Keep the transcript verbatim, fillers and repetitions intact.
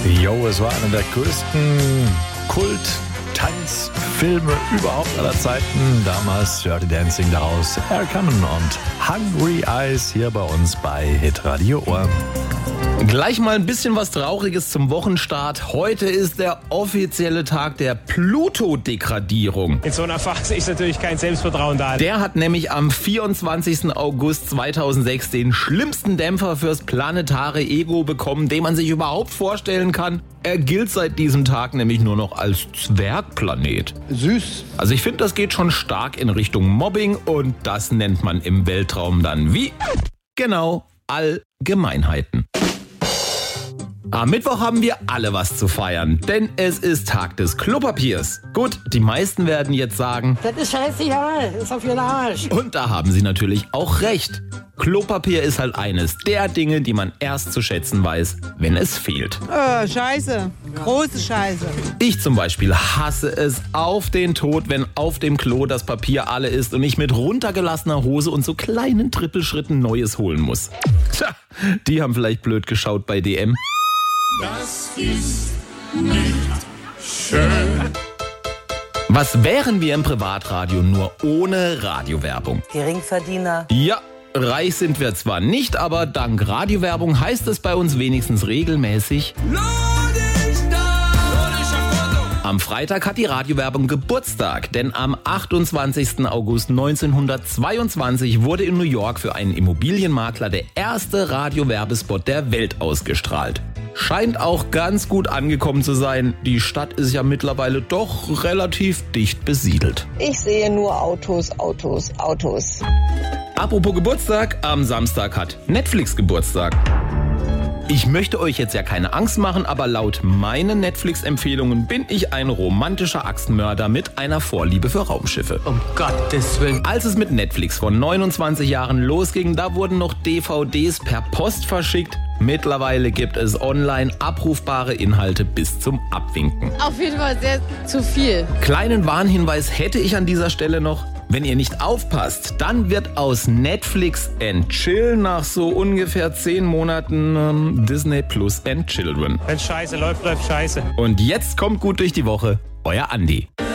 Jo, es war einer der größten Kult-Tanzfilme überhaupt aller Zeiten. Damals Dirty Dancing, daraus herkamen und Hungry Eyes hier bei uns bei Hitradio Ohr. Gleich mal ein bisschen was Trauriges zum Wochenstart. Heute ist der offizielle Tag der Pluto-Degradierung. In so einer Phase ist natürlich kein Selbstvertrauen da. Der hat nämlich am vierundzwanzigsten August zweitausendsechs den schlimmsten Dämpfer fürs planetare Ego bekommen, den man sich überhaupt vorstellen kann. Er gilt seit diesem Tag nämlich nur noch als Zwergplanet. Süß. Also ich finde, das geht schon stark in Richtung Mobbing und das nennt man im Weltraum dann wie? Genau, Allgemeinheiten. Am Mittwoch haben wir alle was zu feiern, denn es ist Tag des Klopapiers. Gut, die meisten werden jetzt sagen, das ist scheißegal, das ist auf ihren Arsch. Und da haben sie natürlich auch recht. Klopapier ist halt eines der Dinge, die man erst zu schätzen weiß, wenn es fehlt. Oh, Scheiße. Große Scheiße. Ich zum Beispiel hasse es auf den Tod, wenn auf dem Klo das Papier alle ist und ich mit runtergelassener Hose und so kleinen Trippelschritten Neues holen muss. Tja, die haben vielleicht blöd geschaut bei D M. Das ist nicht schön. Was wären wir im Privatradio nur ohne Radiowerbung? Geringverdiener. Ja, reich sind wir zwar nicht, aber dank Radiowerbung heißt es bei uns wenigstens regelmäßig: Am Freitag hat die Radiowerbung Geburtstag, denn am achtundzwanzigsten August neunzehnhundertzweiundzwanzig wurde in New York für einen Immobilienmakler der erste Radiowerbespot der Welt ausgestrahlt. Scheint auch ganz gut angekommen zu sein. Die Stadt ist ja mittlerweile doch relativ dicht besiedelt. Ich sehe nur Autos, Autos, Autos. Apropos Geburtstag, am Samstag hat Netflix Geburtstag. Ich möchte euch jetzt ja keine Angst machen, aber laut meinen Netflix-Empfehlungen bin ich ein romantischer Axtmörder mit einer Vorliebe für Raumschiffe. Um Gottes Willen. Als es mit Netflix vor neunundzwanzig Jahren losging, da wurden noch D V Ds per Post verschickt. Mittlerweile gibt es online abrufbare Inhalte bis zum Abwinken. Auf jeden Fall sehr zu viel. Kleinen Warnhinweis hätte ich an dieser Stelle noch. Wenn ihr nicht aufpasst, dann wird aus Netflix and Chill nach so ungefähr zehn Monaten ähm, Disney Plus and Children. Wenn Scheiße läuft, läuft Scheiße. Und jetzt kommt gut durch die Woche, euer Andi.